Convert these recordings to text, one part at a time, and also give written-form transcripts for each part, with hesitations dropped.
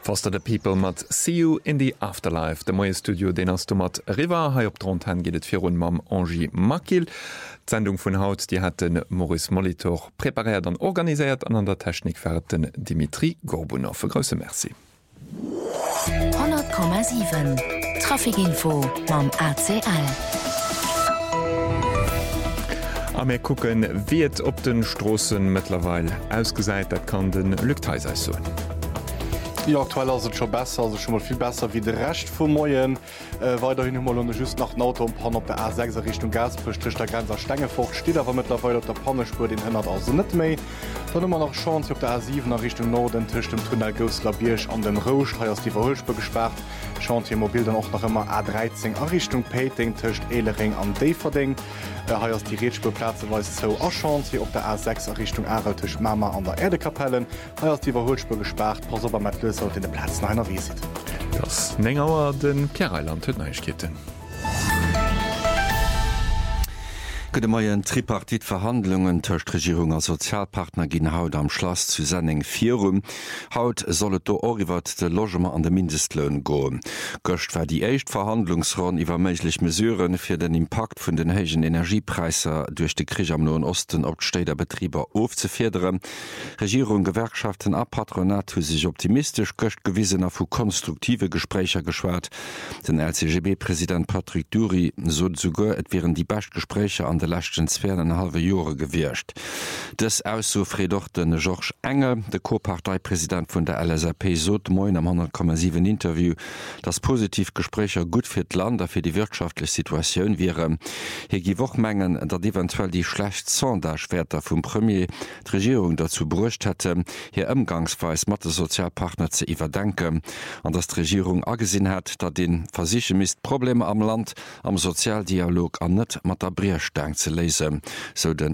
Foster the People mat See You in the Afterlife. De moie Studio den ass du mat River hai op Dronten gidet fir run mam Angie Makil. D'Sendung vun Haut die hat den Maurice Molitor prepariert an organisiert an der Technik fährten Dimitri Gorbunow. Grösse Merci. 100,7 Trafikinfo mam ACL. Am mir gucken, wie et op den Strossen mittlerweile ausgeseit, dat kann den Lücktheiser so. Ja, aktuell ist schon besser, also schon mal viel besser wie der Rest vom Moyen. Weiterhin mal just nach dem Auto Pan auf der A6 Richtung Gaspüsch, der Grenzer Stengefocht, steht aber mittlerweile auf der Pannespur, den hindert also nicht mehr. Dann immer noch Chance auf der A7 nach Richtung Norden, zwischen dem Tunnel Goslar Birch an dem Rouge, hier ist die Verhulspur gesperrt. Chantier mobil dann auch noch immer A13 in Richtung Peiting, zwischen Ehlering an Deverding. Hier ist die Rätspurplätze, weil es so auch Chantier auf der A6 in Richtung Aarau, zwischen Mama an der Erdekapellen. Hier ist die Verhulspur gesperrt, pass auf mit Lösung auf den Plätzen einer Visit. Das Nengauer den Pierreiland huet Neuigkeiten. Gëtt maien Tripartitverhandlungen tëcht Regierung a Sozialpartner ginn haut am Schloss zu Senning 4. Haut sollet do oriwwer de Logement an de Mindestlohn goen. Gëcht war die éicht Verhandlungsron iwwer méiglich Mesuren fir den Impact vun den hégen Energiepreiser durch de Krich am Noen Osten op d'Städer Betrieber ofzefederen. Regierung, Gewerkschaften a Patronat hu sich optimistisch gëcht gewiesen a vu konstruktive Gesprächer geschwart. Den LCGB-Präsident Patrick Dury so sogar et wären die Bestgespräche an de lächten 2,5 Jore gewircht. Des aussofre doch den Georges Engel, de Co-Parteipräsident vun der LSAP, sot moin am 100,7 Interview, dass Positivgesprächer gut fir d Land, fir die wirtschaftliche Situation wäre. Hier gi Wochmengen, dat eventuell die schlecht Sondagewerter vum Premier d Regierung dazu brucht hätte, hier Umgangsweis mat de Sozialpartner ze iwwerdenken, an dass d Regierung agesinn hat, dat den versiche mist Probleme am Land am Sozialdialog an net mat der Brierstein zu lesen, so den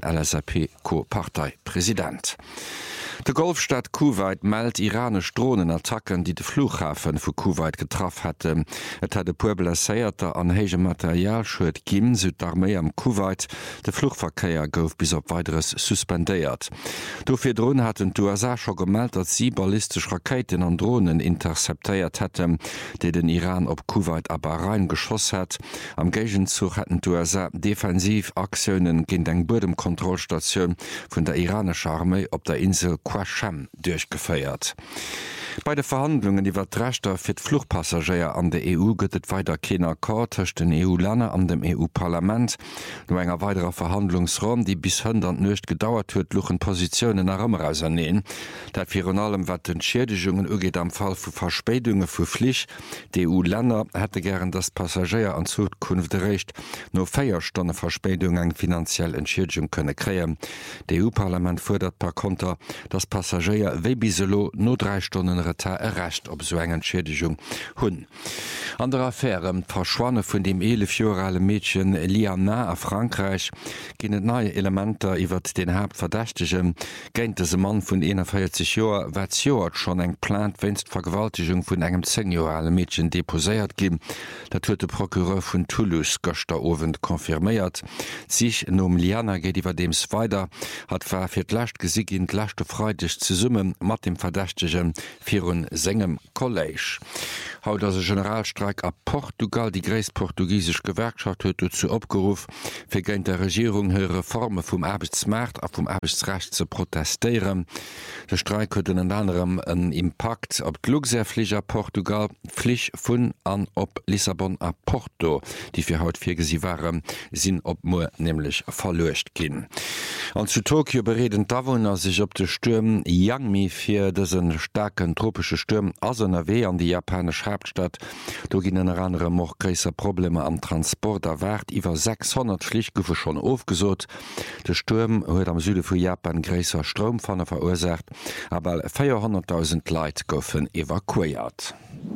LSAP-Co-Parteipräsident. De Golfstadt Kuwait meldt iranisch Drohnenattacken, die de Flughafen vu Kuwait getroffen hatte. Et hat de pueblaséierter an hege Material schuet Gim Südarmee am Kuwait. De Flugverkehr gouf bis op weiteres suspendéiert. Dofir Drohnen hatten d'USA schon gemeldt, dat sie ballistisch Raketen an Drohnen interceptéiert hätten, die den Iran op Kuwait aber reingeschoss hat. Am Gegenzug hatten d'USA Defensivaktionen gegen eng Bodenkontrollstation vun der iranischer Armee op der Insel Qashem durchgefeiert. Bei den Verhandlungen iwwer d'Rechter fir d'Fluchtpassagier an der EU gëtt weiter kein Akkord zwischen den EU-Länder an dem EU-Parlament. No enger weiterer Verhandlungsraum, die bis 100 nicht gedauert huet, luchen Positionen nach rausnehmen. Dat fir an allem wat d'Entschädigungen ugeht am Fall vu Verspätungen vu Pflicht. Die EU-Länder hätte gern das Passagier an Zukunft recht no 4 Stunden Verspätung eng finanziell Entschädigung könne kreen. Der EU-Parlament fordert per Konter, dass Passagier wéi biselo no 3 Stunden errecht op so eng Entschädigung hunn. An der Affäre verschwanne vun dem 11-jährige Mädchen Liana a Frankreich ginnet neue Elementer iwwer den Hauptverdächtigen géint se Mann vun 41 Joer wat Joert schon eng plant wennst Vergewaltigung vun engem 10-jährige Mädchen deposéiert gin. Dat huet de Prokureur vun Toulouse gëchter Owend konfirméiert. Sich nom Liana geht iwwer dems weiter, hat war fir d'lächt gesigint lächte freudig ze summen mat dem Verdächtigen virun segem College. Haut as Generalstreik a Portugal die gräst portugiesisch Gewerkschaft huet dazu opgeruf, fir géint der Regierung hue Reforme vum Arbeitsmarkt a vum Arbeitsrecht zu protestieren. Der Streik huet in anderem en Impact op d'Luxemburger Portugal, Pflich vun an op Lissabon a Porto, die fir haut virgesi waren, sinn op Mo nämlich verlecht gin. An zu Tokio bereden Dawohner sich op de Stürm Yangmi fir dessen starken tropische Stürm ASNW an die japanische Hauptstadt. Do ginnen andere noch gräser Probleme am Transport erwart. Iwer 600 Pflichtgufe schon aufgesot. Der Sturm huet am Süde vu Japan gräser Stromfanne verursacht, aber 400.000 Leid goffen evakuiert.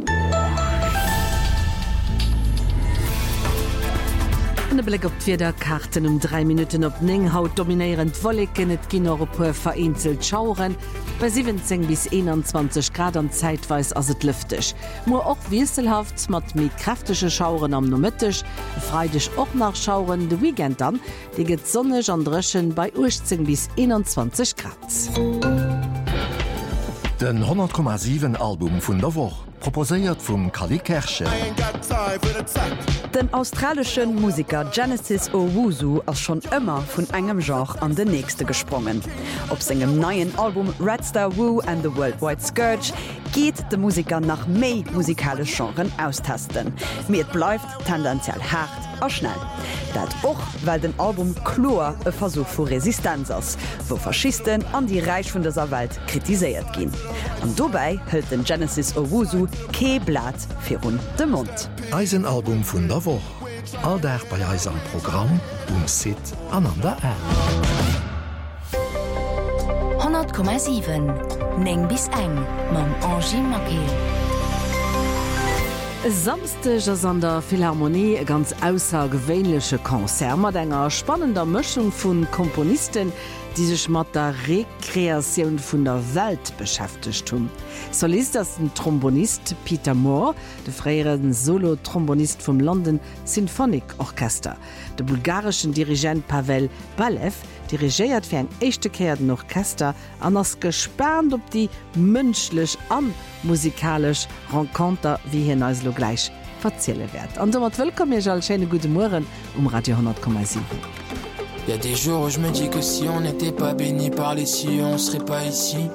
De Blick op d'Wider Karten 3 Minuten op Neng haut dominierend Wolken, et ginn Europa vereinzelt Schauren, bei 17 bis 21 Grad an zeitweis as et lüftech. Mo och wieselhaft mat mi kräftesche Schauren am Nomëttech, freidech och nach Schauren de Weekend an, de get sonnech an Drëschen bei 18 bis 21 Grad. Den 100,7 Album vun der Woch, proposéiert vum Kali Kerche. Den australischen Musiker Genesis Owusu ass schon ëmmer vun engem Genre an de nächste gesprungen. Op segem neien Album Red Star Woo and the Worldwide Scourge geht de Musiker nach méi musikale Genren austesten. Mir bleifft tendenziell hart a schnell. Dat och, weil den Album Chlor e Versuch vu Resistenz ass, wo Faschisten an die Reich vun dieser Welt kritiséiert ginn. An dobei hëlt den Genesis Owusu kee Blatt fir run de Mund. Eisenalbum vun der Woch. All der bei Eis am Programm Sit an der App. 100,7 Neng bis eng mam Angie Makil. Samsteg ass an der Philharmonie e ganz aussergewéinlesche Konzert mat enger spannender Mëchung vun Komponisten, die sech mat der Rekreatioun vun der Welt beschäftigt hun. Solist ass den Trombonist Peter Moore, de fréieren Solo-Trombonist vum London Symphonic Orchester. De bulgarischen Dirigent Pavel Balev dirigiiert fir eng echte Käerden Orchester an ass gespernt op die mënschlech an musikalisch Renkonter wie hin als lo gleich verziele werd. An mat wëllkom mir all Schene gute Moren Radio 10,7. Y a des jours où je me dis que si on n'était pas béni par les cieux, on serait pas ici.